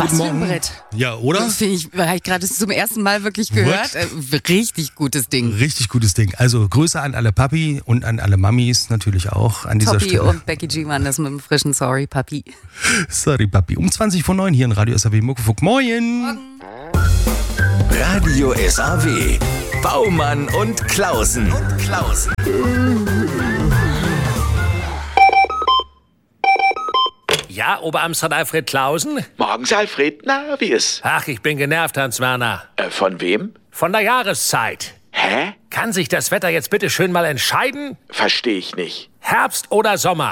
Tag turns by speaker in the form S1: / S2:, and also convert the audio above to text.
S1: Was für ein
S2: Morgen.
S1: Brett.
S2: Ja, oder?
S1: Das finde ich, habe ich gerade zum ersten Mal wirklich gehört. Richtig gutes Ding.
S2: Richtig gutes Ding. Also Grüße an alle Papi und an alle Mamis natürlich auch an dieser
S1: Toppy
S2: Stelle.
S1: und Becky G waren das mit dem frischen Sorry, Papi.
S2: Sorry, Papi. Um 20 vor 9 hier in Radio SAW Muckefuck. Moin!
S3: Radio SAW. Baumann und Klausen.
S4: Ja, Oberamtsrat Alfred Klausen?
S5: Morgens, Alfred. Na, wie ist?
S4: Ach, ich bin genervt, Hans-Werner.
S5: Von wem?
S4: Von der Jahreszeit.
S5: Hä?
S4: Kann sich das Wetter jetzt bitte schön mal entscheiden?
S5: Verstehe ich nicht.
S4: Herbst oder Sommer?